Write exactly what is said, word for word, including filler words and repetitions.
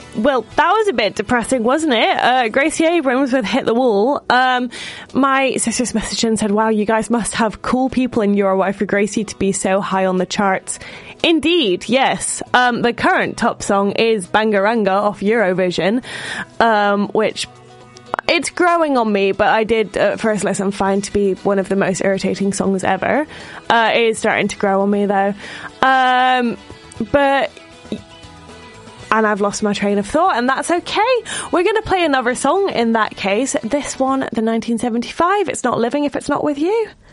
Well, that was a bit depressing, wasn't it? Uh, Gracie Abrams with Hit the Wall. Um, my sister's messaged and said, wow, you guys must have cool people in Your Wife for Gracie to be so high on the charts. Indeed, yes. Um, the current top song is Bangaranga off Eurovision, um, which... it's growing on me, but I did at first listen find to be one of the most irritating songs ever. Uh, it is starting to grow on me, though. Um, but... and I've lost my train of thought, and that's okay. We're going to play another song in that case. This one, the nineteen seventy-five, It's Not Living If It's Not With You.